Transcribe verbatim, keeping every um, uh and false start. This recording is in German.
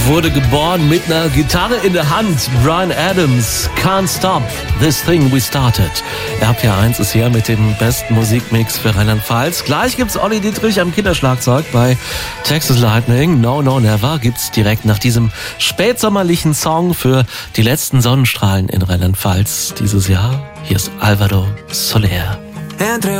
wurde geboren mit einer Gitarre in der Hand. Bryan Adams, Can't Stop This Thing We Started. R P eins ist hier mit dem besten Musikmix für Rheinland-Pfalz. Gleich gibt's Olli Dietrich am Kinderschlagzeug bei Texas Lightning. No, no, never gibt's direkt nach diesem spätsommerlichen Song für die letzten Sonnenstrahlen in Rheinland-Pfalz dieses Jahr. Hier ist Alvaro Soler.